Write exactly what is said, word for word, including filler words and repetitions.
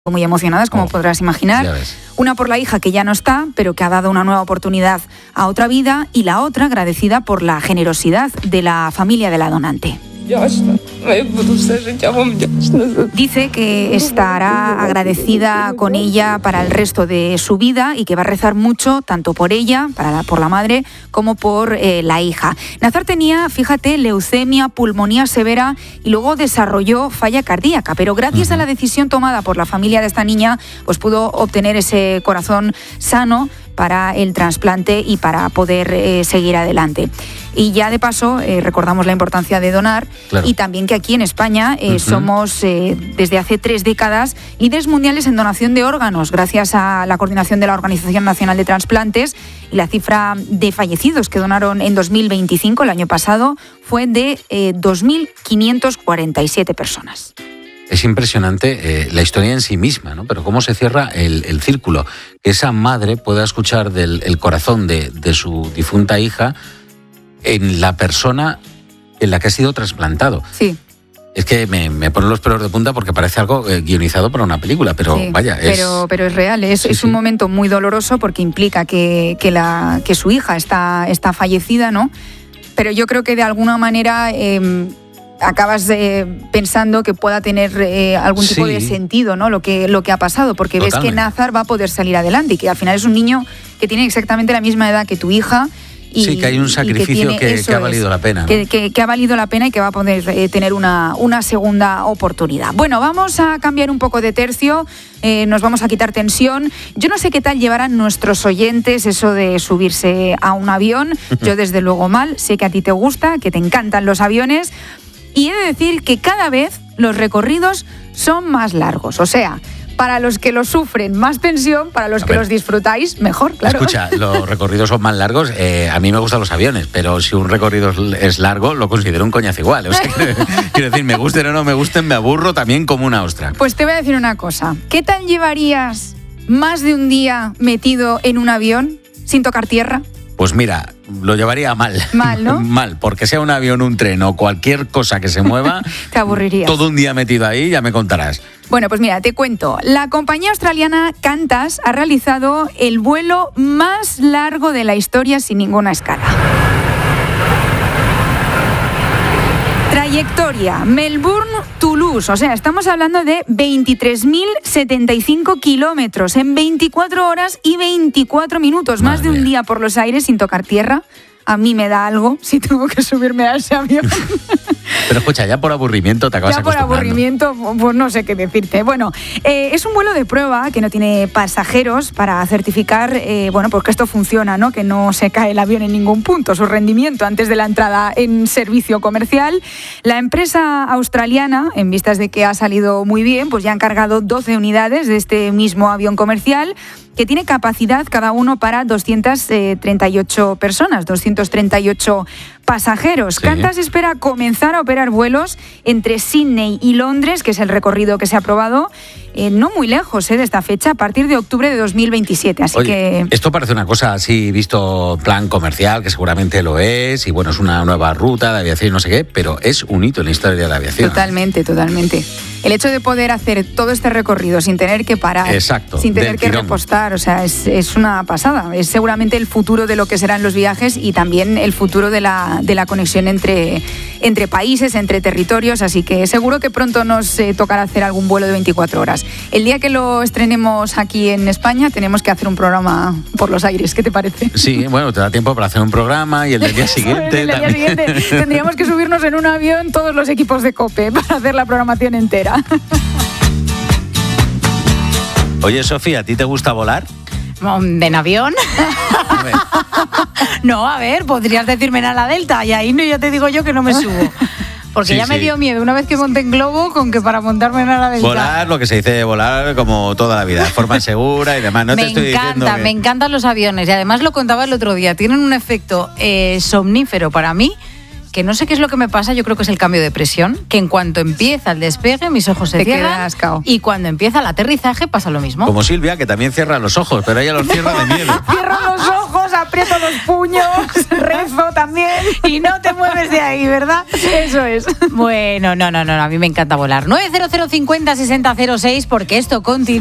muy emocionadas, como oh, podrás imaginar. Una por la hija que ya no está, pero que ha dado una nueva oportunidad a otra vida, y la otra agradecida por la generosidad de la familia de la donante. Dice que estará agradecida con ella para el resto de su vida y que va a rezar mucho tanto por ella, para la, por la madre, como por eh, la hija. Nazar tenía, fíjate, leucemia, pulmonía severa y luego desarrolló falla cardíaca, pero gracias uh-huh. a la decisión tomada por la familia de esta niña, pues pudo obtener ese corazón sano para el trasplante y para poder eh, seguir adelante. Y ya de paso eh, recordamos la importancia de donar, claro. y también que aquí en España eh, uh-huh. somos eh, desde hace tres décadas líderes mundiales en donación de órganos, gracias a la coordinación de la Organización Nacional de Transplantes, y la cifra de fallecidos que donaron en dos mil veinticinco, el año pasado, fue de eh, dos mil quinientas cuarenta y siete personas. Es impresionante eh, la historia en sí misma, ¿no? Pero cómo se cierra el, el círculo. Que esa madre pueda escuchar del el corazón de, de su difunta hija en la persona en la que ha sido trasplantado. Sí. Es que me, me ponen los pelos de punta porque parece algo eh, guionizado para una película, pero sí, vaya, es... Pero, pero es real, es, sí, es sí. un momento muy doloroso porque implica que, que, la, que su hija está, está fallecida, ¿no? Pero yo creo que de alguna manera... Eh, acabas eh, pensando que pueda tener eh, algún tipo sí. de sentido, ¿no? Lo que, lo que ha pasado, porque Totalmente. ves que Nazar va a poder salir adelante y que al final es un niño que tiene exactamente la misma edad que tu hija. Y, sí, que hay un sacrificio que, que, que ha valido es, la pena, ¿no? Que, que, que ha valido la pena y que va a poder eh, tener una, una segunda oportunidad. Bueno, vamos a cambiar un poco de tercio, eh, nos vamos a quitar tensión. Yo no sé qué tal llevarán nuestros oyentes eso de subirse a un avión. Yo desde luego mal, sé que a ti te gusta, que te encantan los aviones. Y he de decir que cada vez los recorridos son más largos. O sea, para los que los sufren, más tensión, para los a que ver. los disfrutáis, mejor, claro. Escucha, los recorridos son más largos. Eh, a mí me gustan los aviones, pero si un recorrido es largo, lo considero un coñazo igual. O sea, quiero decir, me gusten o no me gusten, me aburro también como una ostra. Pues te voy a decir una cosa. ¿Qué tal llevarías más de un día metido en un avión sin tocar tierra? Pues mira, lo llevaría mal. Mal, ¿no? Mal, porque sea un avión, un tren o cualquier cosa que se mueva... Te aburrirías. Todo un día metido ahí, ya me contarás. Bueno, pues mira, te cuento. La compañía australiana Qantas ha realizado el vuelo más largo de la historia sin ninguna escala. Trayectoria, Melbourne-Toulouse, o sea, estamos hablando de veintitrés mil setenta y cinco kilómetros en veinticuatro horas y veinticuatro minutos, Madre más de un día por los aires sin tocar tierra. A mí me da algo si tengo que subirme a ese avión. Pero escucha, ya por aburrimiento te acabas acostumbrando. Ya por aburrimiento, pues no sé qué decirte. Bueno, eh, es un vuelo de prueba que no tiene pasajeros para certificar, eh, bueno, pues que esto funciona, ¿no? Que no se cae el avión en ningún punto, su rendimiento antes de la entrada en servicio comercial. La empresa australiana, en vistas de que ha salido muy bien, pues ya han cargado doce unidades de este mismo avión comercial, que tiene capacidad cada uno para doscientas treinta y ocho personas, doscientos treinta y ocho pasajeros. Sí. Qantas espera comenzar a operar vuelos entre Sydney y Londres, que es el recorrido que se ha aprobado, eh, no muy lejos eh, de esta fecha, a partir de octubre de dos mil veintisiete. Así Oye, que... esto parece una cosa así, visto plan comercial, que seguramente lo es, y bueno, es una nueva ruta de aviación y no sé qué, pero es un hito en la historia de la aviación. Totalmente, totalmente. El hecho de poder hacer todo este recorrido sin tener que parar, Exacto, sin tener que tirón. repostar, o sea, es, es una pasada. Es seguramente el futuro de lo que serán los viajes y también el futuro de la, de la conexión entre, entre países, entre territorios, así que seguro que pronto nos eh, tocará hacer algún vuelo de veinticuatro horas. El día que lo estrenemos aquí en España tenemos que hacer un programa por los aires, ¿qué te parece? Sí, bueno, te da tiempo para hacer un programa y el del día siguiente el del también. día siguiente tendríamos que subirnos en un avión todos los equipos de COPE para hacer la programación entera. Oye, Sofía, ¿a ti te gusta volar? ¿En avión? A ver. No, a ver, podrías decirme en ala delta y ahí no, ya te digo yo que no me subo. Porque sí, ya sí. me dio miedo una vez que monté en globo con que para montarme en ala delta. Volar, lo que se dice volar como toda la vida, de forma segura y demás. No me te estoy encanta, diciendo que... me encantan los aviones y además lo contaba el otro día, tienen un efecto eh, somnífero para mí, que no sé qué es lo que me pasa, yo creo que es el cambio de presión, que en cuanto empieza el despegue mis ojos se Te cierran y cuando empieza el aterrizaje pasa lo mismo. Como Silvia, que también cierra los ojos, pero ella los cierra de miedo. Cierra los ojos, aprieto los puños, rezo también. Y no te mueves de ahí, ¿verdad? Eso es. Bueno, no, no, no, a mí me encanta volar. nueve cero cero cincuenta sesenta cero seis porque esto continúa.